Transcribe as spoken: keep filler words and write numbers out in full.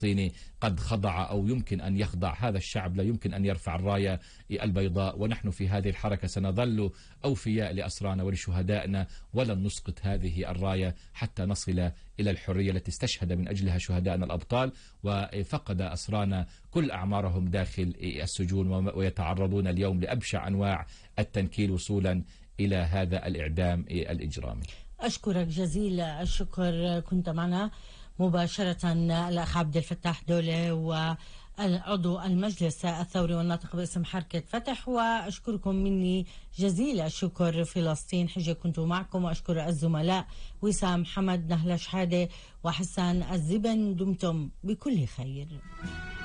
الفلسطيني قد خضع أو يمكن أن يخضع. هذا الشعب لا يمكن أن يرفع الراية البيضاء، ونحن في هذه الحركة سنظل أوفياء لأسرانا ولشهدائنا، ولن نسقط هذه الراية حتى نصل إلى الحرية التي استشهد من أجلها شهدائنا الأبطال، وفقد أسرانا كل أعمارهم داخل السجون ويتعرضون اليوم لأبشع أنواع التنكيل وصولا إلى هذا الإعدام الإجرامي. أشكرك جزيل الشكر. كنت معنا مباشرة الأخ عبد الفتاح دولة وعضو المجلس الثوري والناطق باسم حركة فتح، وأشكركم مني جزيل الشكر. فلسطين حجة كنت معكم، وأشكر الزملاء وسام حمد، نهلة شحادة وحسان الزبن. دمتم بكل خير.